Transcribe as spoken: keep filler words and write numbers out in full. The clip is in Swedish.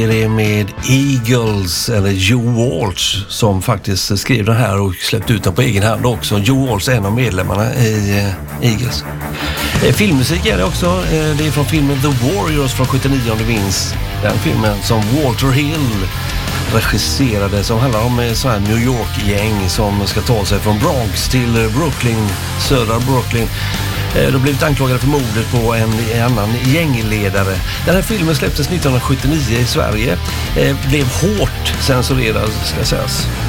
Det är med Eagles, eller Joe Walsh, som faktiskt skrev den här och släppte ut den på egen hand också. Joe Walsh är en av medlemmarna i eh, Eagles. Eh, filmmusik är det också. Eh, det är från filmen The Warriors från sjuttionio, om du minns. Den filmen som Walter Hill regisserade, som handlar om eh, så här New York-gäng som ska ta sig från Bronx till Brooklyn, södra Brooklyn. De blivit anklagade för mordet på en, en annan gängledare. Den här filmen släpptes nittonhundrasjuttionio i Sverige. Eh, blev hårt censurerad, ska sägas.